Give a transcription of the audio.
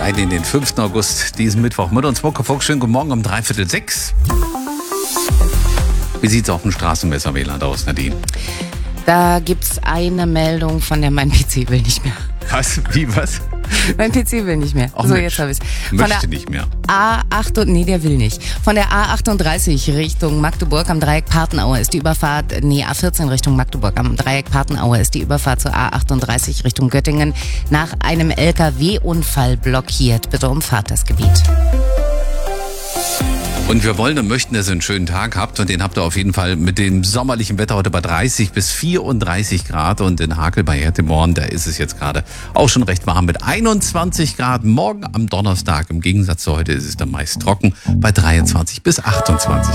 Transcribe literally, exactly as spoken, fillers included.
rein in den fünften August, diesen Mittwoch mit uns. Muckefuck, schönen guten Morgen um dreiviertel sechs. Wie sieht es auf dem Straßenmesser W L A N aus, Nadine? Da gibt's eine Meldung, von der mein P C will nicht mehr. Was? Wie, was? Mein P C will nicht mehr. Ach, so, Mensch. jetzt habe ich's. Möchte nicht mehr. A acht, nee, der will nicht. Von der A achtunddreißig Richtung Magdeburg am Dreieck Partenaue ist die Überfahrt, nee, A vierzehn Richtung Magdeburg am Dreieck Partenaue ist die Überfahrt zur A achtunddreißig Richtung Göttingen nach einem L K W-Unfall blockiert. Bitte umfahrt das Gebiet. Und wir wollen und möchten, dass ihr einen schönen Tag habt. Und den habt ihr auf jeden Fall mit dem sommerlichen Wetter heute bei dreißig bis vierunddreißig Grad. Und in Hakel bei Hertemorn, da ist es jetzt gerade auch schon recht warm mit einundzwanzig Grad. Morgen am Donnerstag, im Gegensatz zu heute, ist es dann meist trocken bei dreiundzwanzig bis achtundzwanzig.